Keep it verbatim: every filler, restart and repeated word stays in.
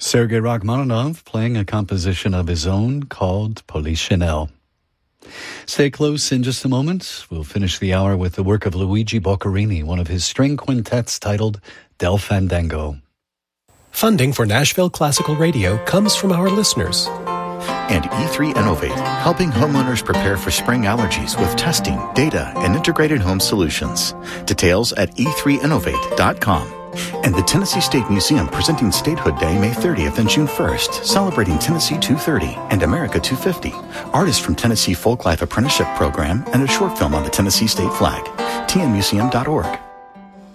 Sergei Rachmaninoff playing a composition of his own called Polichinelle. Stay close in just a moment. We'll finish the hour with the work of Luigi Boccherini, one of his string quintets titled Del Fandango. Funding for Nashville Classical Radio comes from our listeners. And E three Innovate, helping homeowners prepare for spring allergies with testing, data, and integrated home solutions. Details at e three innovate dot com. And the Tennessee State Museum presenting Statehood Day May thirtieth and June first, celebrating Tennessee two thirty and America two fifty. Artists from Tennessee Folklife Apprenticeship Program and a short film on the Tennessee State flag. T N museum dot org.